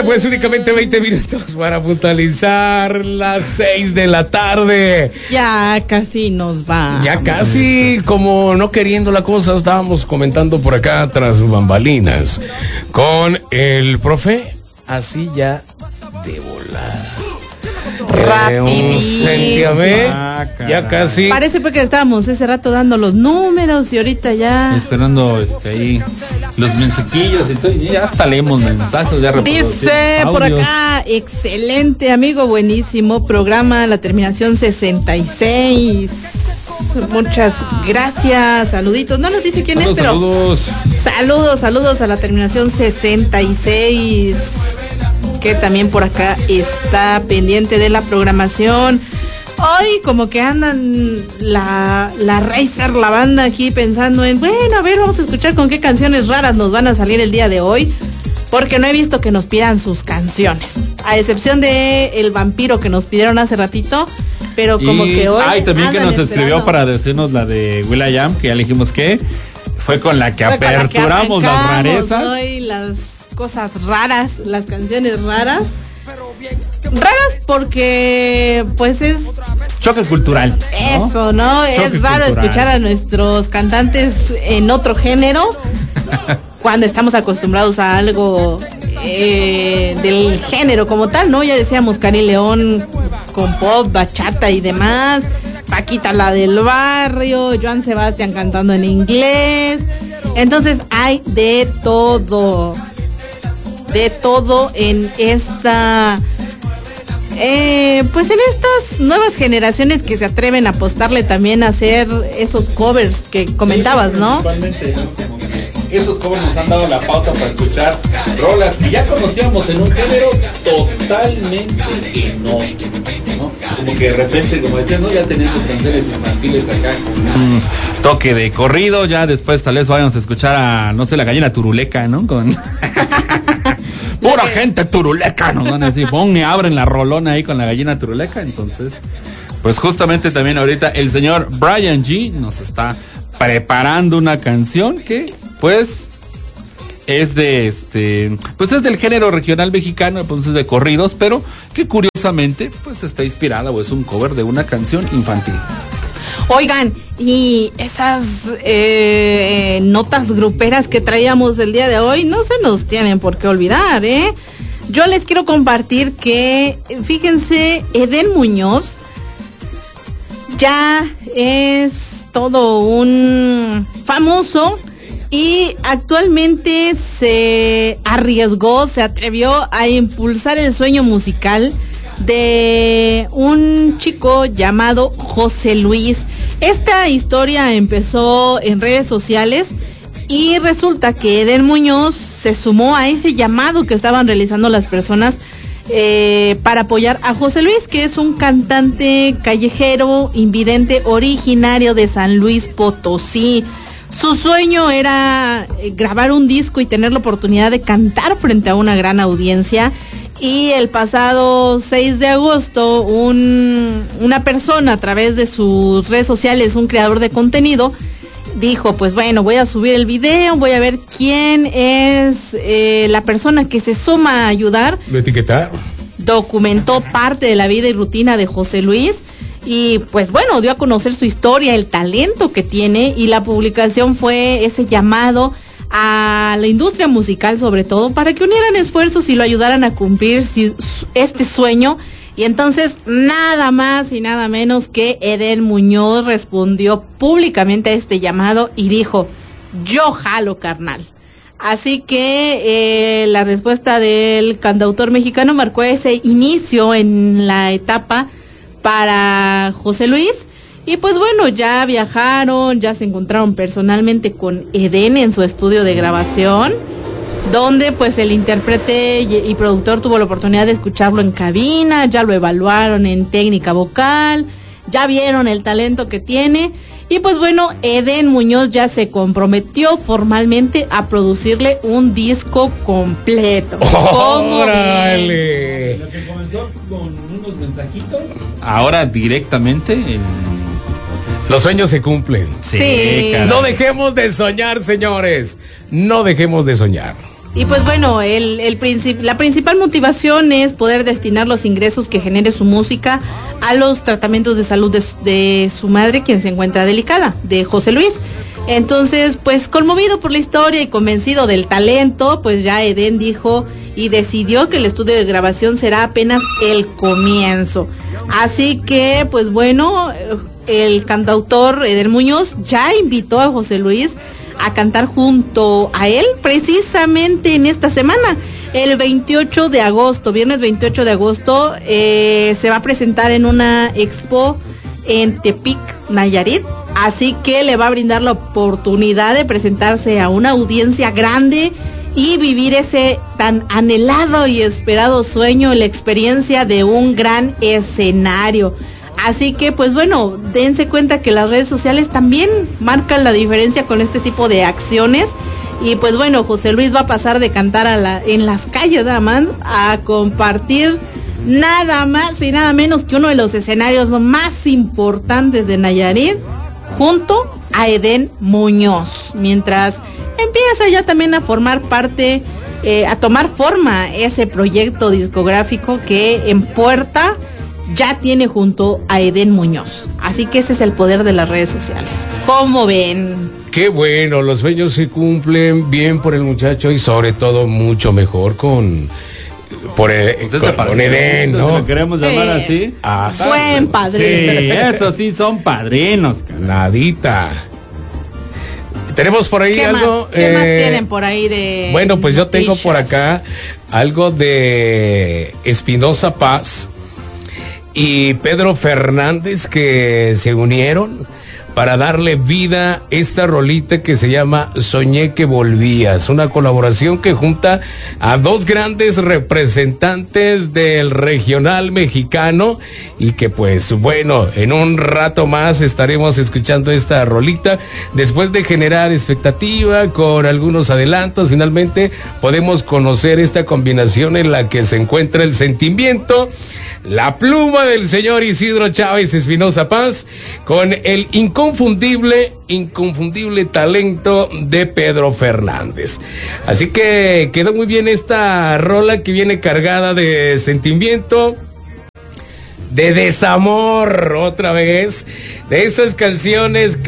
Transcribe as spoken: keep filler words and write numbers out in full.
pues únicamente veinte minutos para puntualizar las seis de la tarde. Ya casi nos va. Ya casi, como no queriendo la cosa, estábamos comentando por acá tras bambalinas con el profe, así ya de volada. Rapidísimo. Ah, ya casi. Parece porque estábamos ese rato dando los números y ahorita ya esperando este, ahí los mensajillos y todo, y ya hasta leemos mensajes, ya dice por acá, excelente amigo, buenísimo programa, la terminación sesenta y seis. Muchas gracias, saluditos. No nos dice quién saludos, es, pero saludos. saludos, saludos a la terminación sesenta y seis, que también por acá está pendiente de la programación. Hoy como que andan la, la Racer, la banda aquí pensando en, bueno, a ver, vamos a escuchar con qué canciones raras nos van a salir el día de hoy, porque no he visto que nos pidan sus canciones, a excepción de El Vampiro que nos pidieron hace ratito, pero como y, que hoy ay, también que nos esperando. escribió para decirnos la de will.i.am, que ya le dijimos que fue con la que fue aperturamos la las rarezas. Hoy las cosas raras, las canciones raras. Raras porque pues es choque cultural, ¿no? Eso, ¿no? Choque es raro cultural. Escuchar a nuestros cantantes en otro género cuando estamos acostumbrados a algo eh, del género como tal, ¿no? Ya decíamos Cari León con pop, bachata y demás, Paquita la del barrio, Joan Sebastián cantando en inglés. Entonces hay de todo, de todo en esta Eh, pues en estas nuevas generaciones que se atreven a apostarle también a hacer esos covers que comentabas, ¿no? Principalmente esos covers nos han dado la pauta para escuchar rolas que ya conocíamos en un género totalmente inhóspito, ¿no? Como que de repente, como decías, ¿no? Ya tenemos canciones infantiles acá con un toque de corrido, ya después tal vez vayamos a escuchar a, no sé, la gallina turuleca, ¿no? Con pura que... gente turuleca, nos van a decir, pon y abren la rolona ahí con la gallina turuleca. Entonces, pues justamente también ahorita el señor Brian G nos está preparando una canción que, pues, es de este, pues es del género regional mexicano, entonces de corridos, pero que curiosamente, pues está inspirada o es un cover de una canción infantil. Oigan, y esas eh, notas gruperas que traíamos el día de hoy no se nos tienen por qué olvidar, ¿eh? Yo les quiero compartir que, fíjense, Edén Muñoz ya es todo un famoso y actualmente se arriesgó, se atrevió a impulsar el sueño musical de un chico llamado José Luis. Esta historia empezó en redes sociales y resulta que Edén Muñoz se sumó a ese llamado que estaban realizando las personas eh, para apoyar a José Luis, que es un cantante callejero, invidente, originario de San Luis Potosí. Su sueño era grabar un disco y tener la oportunidad de cantar frente a una gran audiencia. Y el pasado seis de agosto, un, una persona a través de sus redes sociales, un creador de contenido, dijo, pues bueno, voy a subir el video, voy a ver quién es eh, la persona que se suma a ayudar. Lo etiquetaron. Documentó parte de la vida y rutina de José Luis y pues bueno, dio a conocer su historia, el talento que tiene, y la publicación fue ese llamado a la industria musical, sobre todo, para que unieran esfuerzos y lo ayudaran a cumplir este sueño. Y entonces nada más y nada menos que Edén Muñoz respondió públicamente a este llamado y dijo, yo jalo, carnal. Así que eh, la respuesta del cantautor mexicano marcó ese inicio en la etapa para José Luis. Y pues bueno, ya viajaron, ya se encontraron personalmente con Edén en su estudio de grabación, donde pues el intérprete y, y productor tuvo la oportunidad de escucharlo en cabina, ya lo evaluaron en técnica vocal, ya vieron el talento que tiene, y pues bueno, Edén Muñoz ya se comprometió formalmente a producirle un disco completo. ¡Órale! Lo que comenzó con unos mensajitos, ahora directamente en... Los sueños se cumplen. Sí. No dejemos de soñar, señores. No dejemos de soñar. Y pues bueno, el, el princip- la principal motivación es poder destinar los ingresos que genere su música a los tratamientos de salud de, de su madre, quien se encuentra delicada, de José Luis. Entonces, pues conmovido por la historia y convencido del talento, pues ya Edén dijo y decidió que el estudio de grabación será apenas el comienzo. Así que, pues bueno, el cantautor Edén Muñoz ya invitó a José Luis a cantar junto a él precisamente en esta semana. El veintiocho de agosto, viernes veintiocho de agosto, eh, se va a presentar en una expo en Tepic, Nayarit, así que le va a brindar la oportunidad de presentarse a una audiencia grande y vivir ese tan anhelado y esperado sueño, la experiencia de un gran escenario. Así que, pues bueno, dense cuenta que las redes sociales también marcan la diferencia con este tipo de acciones. Y pues bueno, José Luis va a pasar de cantar a la, en las calles nada más a compartir nada más y nada menos que uno de los escenarios más importantes de Nayarit junto a Edén Muñoz. Mientras empieza ya también a formar parte, eh, a tomar forma ese proyecto discográfico que en puerta ya tiene junto a Edén Muñoz. Así que ese es el poder de las redes sociales. ¿Cómo ven? Qué bueno, los sueños se cumplen bien por el muchacho y sobre todo mucho mejor con por el, Entonces, con, con Edén, ¿no? ¿Lo queremos llamar Sí. así? Ah, Buen padrino. Sí, esos sí son padrinos. Nadita. Tenemos por ahí ¿Qué algo. más? ¿Qué más eh, tienen por ahí de Bueno, pues yo tengo noticias? por acá algo de Espinosa Paz y Pedro Fernández que se unieron para darle vida a esta rolita que se llama Soñé que volvías, una colaboración que junta a dos grandes representantes del regional mexicano y que pues bueno, en un rato más estaremos escuchando esta rolita después de generar expectativa con algunos adelantos. Finalmente podemos conocer esta combinación en la que se encuentra el sentimiento, la pluma del señor Isidro Chávez Espinosa Paz con el inconfundible, inconfundible talento de Pedro Fernández. Así que quedó muy bien esta rola que viene cargada de sentimiento, de desamor otra vez, de esas canciones que